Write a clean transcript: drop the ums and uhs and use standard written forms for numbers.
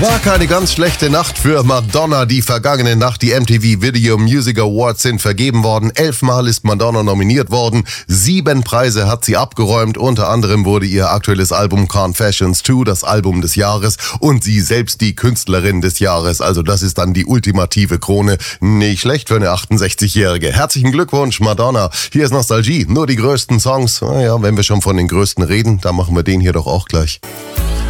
War keine ganz schlechte Nacht für Madonna. Die vergangene Nacht, die MTV Video Music Awards sind vergeben worden. 11 Mal ist Madonna nominiert worden. 7 Preise hat sie abgeräumt. Unter anderem wurde ihr aktuelles Album Confessions 2 das Album des Jahres und sie selbst die Künstlerin des Jahres. Also das ist dann die ultimative Krone. Nicht schlecht für eine 68-Jährige. Herzlichen Glückwunsch, Madonna. Hier ist Nostalgie. Nur die größten Songs. Naja, wenn wir schon von den größten reden, dann machen wir den hier doch auch gleich.